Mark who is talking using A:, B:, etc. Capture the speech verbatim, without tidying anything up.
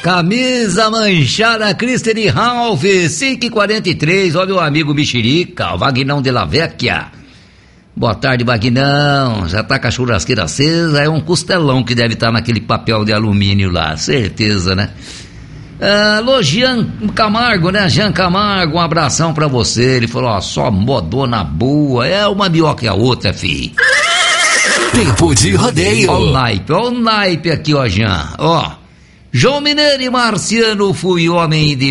A: Camisa manchada, Christine Ralph, cinco e quarenta e três. Olha o amigo Mexerica, o Vagnão de la Vecchia. Boa tarde, Vagnão. Já tá com a churrasqueira acesa. É um costelão que deve estar naquele papel de alumínio lá, certeza, né? Alô, Jean Camargo, né? Jean Camargo, um abração pra você. Ele falou, ó, só modona boa. É uma melhor que a outra, fi.
B: Tempo de rodeio.
A: Ó o naipe, ó o naipe aqui, ó, Jean. Ó, João Mineiro e Marciano, fui homem de